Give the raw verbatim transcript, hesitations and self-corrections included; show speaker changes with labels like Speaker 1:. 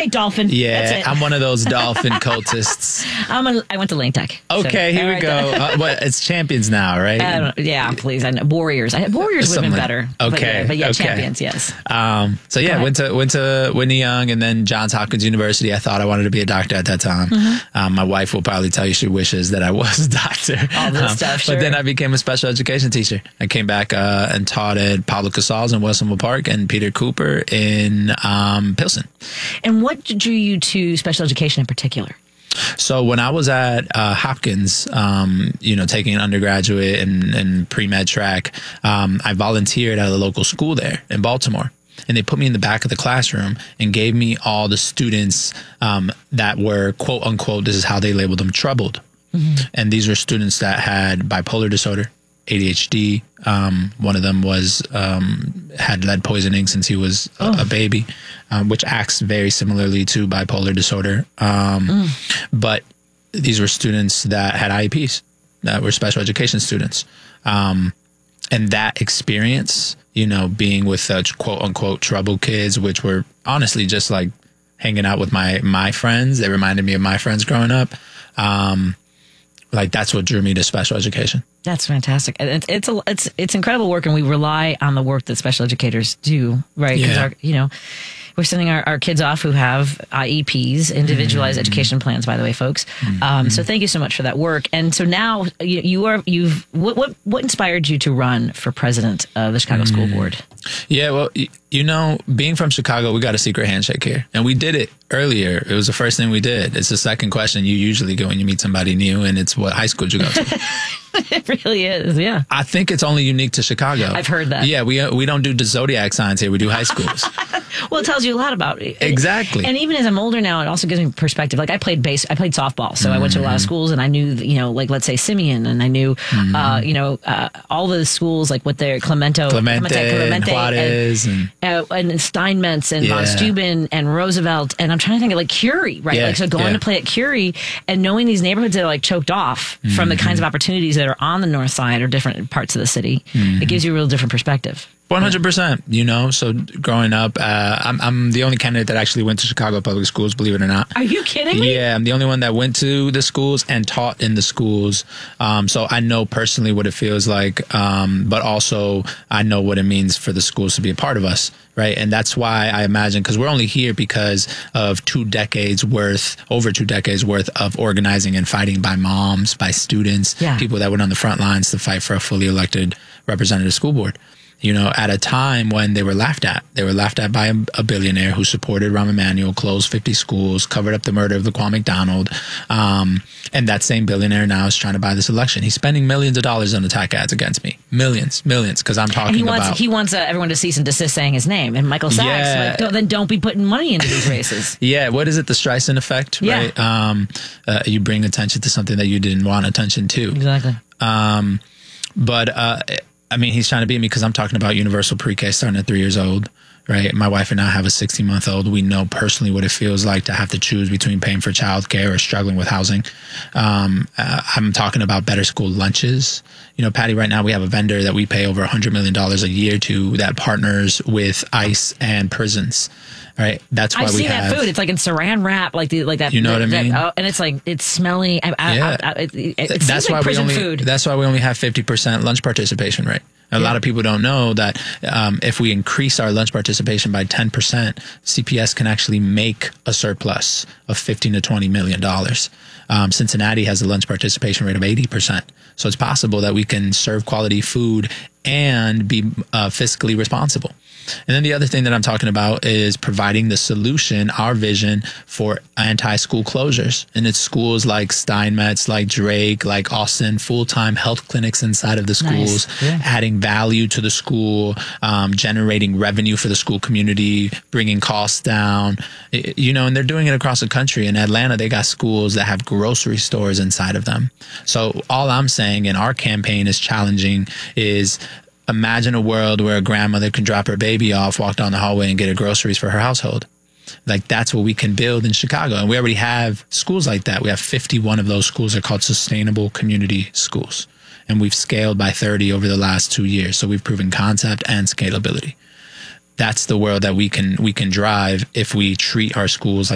Speaker 1: right, Dolphin.
Speaker 2: Yeah, I'm one of those Dolphin cultists.
Speaker 1: I'm a, I went to Lane Tech.
Speaker 2: Okay,
Speaker 1: so,
Speaker 2: here we
Speaker 1: right,
Speaker 2: go. Uh, what, it's champions now, right?
Speaker 1: I don't know. Yeah, please. I know. Warriors. I, Warriors would have been
Speaker 2: Like,
Speaker 1: better.
Speaker 2: okay,
Speaker 1: But yeah, but yeah
Speaker 2: okay.
Speaker 1: champions, yes.
Speaker 2: Um, so yeah, went to went to Whitney Young and then Johns Hopkins University. I thought I wanted to be a doctor at that time. Mm-hmm. Um, my wife will probably tell you she wishes that I was a doctor.
Speaker 1: All this
Speaker 2: um,
Speaker 1: stuff, sure.
Speaker 2: But then I became a special education teacher. I came back uh, and taught at Pablo Casals in Wilsonville Park and Peter Cooper in um, Pilsen.
Speaker 1: And what drew you to special education in particular?
Speaker 2: So when I was at uh, Hopkins, um, you know, taking an undergraduate and, and pre-med track, um, I volunteered at a local school there in Baltimore. And they put me in the back of the classroom and gave me all the students um, that were, quote unquote, this is how they labeled them, troubled. Mm-hmm. And these were students that had bipolar disorder, A D H D. Um, one of them was um, had lead poisoning since he was oh. a, a baby, um, which acts very similarly to bipolar disorder. Um, mm. But these were students that had I E Ps, that were special education students. Um, and that experience, you know, being with such quote unquote troubled kids, which were honestly just like hanging out with my my friends. They reminded me of my friends growing up. Um, like that's what drew me to special education. That's
Speaker 1: fantastic. It's it's a, it's it's incredible work, and we rely on the work that special educators do, right? Because
Speaker 2: yeah.
Speaker 1: our, you know, we're sending our, our kids off who have I E Ps, individualized mm-hmm. education plans, by the way, folks. Mm-hmm. Um, so thank you so much for that work. And so now you, you are you've what what what inspired you to run for president of the Chicago mm-hmm. School Board?
Speaker 2: Yeah, well, you know, being from Chicago, we got a secret handshake here, and we did it earlier. It was the first thing we did. It's the second question you usually get when you meet somebody new, and it's what high school did you go to?
Speaker 1: It really is, yeah.
Speaker 2: I think it's only unique to Chicago.
Speaker 1: I've heard that.
Speaker 2: Yeah, we we don't do the zodiac signs here. We do high schools.
Speaker 1: Well, it tells you a lot about it.
Speaker 2: Exactly.
Speaker 1: And even as I'm older now, it also gives me perspective. Like I played base, I played softball, so mm-hmm. I went to a lot of schools, and I knew, you know, like let's say Simeon, and I knew, mm-hmm. uh, you know, uh, all the schools like what their Clemento,
Speaker 2: Clemente, Clemente, and Juarez,
Speaker 1: and, and, uh, and Steinmetz, and
Speaker 2: yeah.
Speaker 1: von Steuben, and Roosevelt, and I'm trying to think of like Curie, right?
Speaker 2: Yeah,
Speaker 1: like so going
Speaker 2: yeah.
Speaker 1: to play at Curie and knowing these neighborhoods that are like choked off mm-hmm. from the kinds of opportunities that are on the north side or different parts of the city, mm-hmm. it gives you a real different perspective.
Speaker 2: one hundred percent, you know, so growing up, uh, I'm, I'm the only candidate that actually went to Chicago public schools, believe it or not.
Speaker 1: Are you kidding me?
Speaker 2: Yeah, I'm the only one that went to the schools and taught in the schools. Um, so I know personally what it feels like, um, but also I know what it means for the schools to be a part of us, right? And that's why I imagine, because we're only here because of two decades worth, over two decades worth of organizing and fighting by moms, by students,
Speaker 1: yeah.
Speaker 2: people that went on the front lines to fight for a fully elected representative school board. You know, at a time when they were laughed at. They were laughed at by a, a billionaire who supported Rahm Emanuel, closed fifty schools, covered up the murder of Laquan McDonald. Um, and that same billionaire now is trying to buy this election. He's spending millions of dollars on attack ads against me. Millions, millions, because I'm talking
Speaker 1: and he wants,
Speaker 2: about...
Speaker 1: He wants uh, everyone to cease and desist saying his name. And Michael Sachs,
Speaker 2: yeah.
Speaker 1: like, don't, then don't be putting money into these races.
Speaker 2: Yeah, what is it? The Streisand effect,
Speaker 1: yeah.
Speaker 2: right? Um, uh, you bring attention to something that you didn't want attention to.
Speaker 1: Exactly.
Speaker 2: Um, but... Uh, I mean, he's trying to beat me because I'm talking about universal pre-K starting at three years old, right? My wife and I have a sixteen-month-old. We know personally what it feels like to have to choose between paying for childcare or struggling with housing. Um, uh, I'm talking about better school lunches. You know, Patty, right now we have a vendor that we pay over one hundred million dollars a year to that partners with ICE and prisons. Right, that's why
Speaker 1: I've
Speaker 2: we
Speaker 1: seen
Speaker 2: have.
Speaker 1: that food. It's like in Saran wrap, like the like that.
Speaker 2: You know
Speaker 1: that,
Speaker 2: what I mean?
Speaker 1: That, oh, and it's like it's smelly. I, I,
Speaker 2: yeah,
Speaker 1: I, I, it, it
Speaker 2: that's
Speaker 1: seems
Speaker 2: why
Speaker 1: like prison
Speaker 2: we only.
Speaker 1: food.
Speaker 2: That's why we only have fifty percent lunch participation rate. A yeah. lot of people don't know that um, if we increase our lunch participation by ten percent, C P S can actually make a surplus of fifteen to twenty million dollars. Um, Cincinnati has a lunch participation rate of eighty percent. So it's possible that we can serve quality food and be uh, fiscally responsible. And then the other thing that I'm talking about is providing the solution, our vision for anti-school closures. And it's schools like Steinmetz, like Drake, like Austin, full-time health clinics inside of the schools,
Speaker 1: nice. yeah.
Speaker 2: adding value to the school, um, generating revenue for the school community, bringing costs down, you know, and they're doing it across the country. In Atlanta, they got schools that have grocery stores inside of them. So all I'm saying in our campaign is challenging is imagine a world where a grandmother can drop her baby off, walk down the hallway, and get her groceries for her household. Like, that's what we can build in Chicago. And we already have schools like that. We have fifty-one of those schools are called sustainable community schools. And we've scaled by thirty over the last two years. So we've proven concept and scalability. That's the world that we can we can drive if we treat our schools like